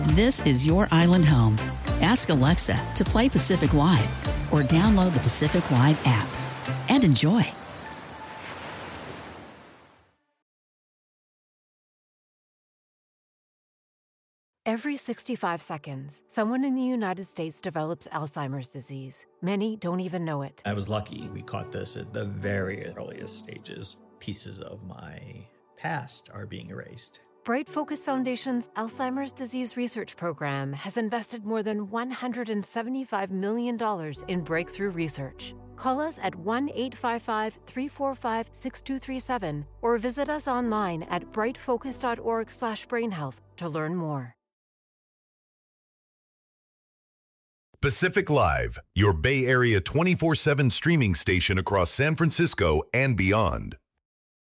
This is your island home. Ask Alexa to play Pacific Live or download the Pacific Live app and enjoy. Every 65 seconds, someone in the United States develops Alzheimer's disease. Many don't even know it. I was lucky. We caught this at the very earliest stages. Pieces of my past are being erased. Bright Focus Foundation's Alzheimer's Disease Research Program has invested more than $175 million in breakthrough research. Call us at 1-855-345-6237 or visit us online at brightfocus.org/brainhealth to learn more. Pacific Live, your Bay Area 24/7 streaming station across San Francisco and beyond.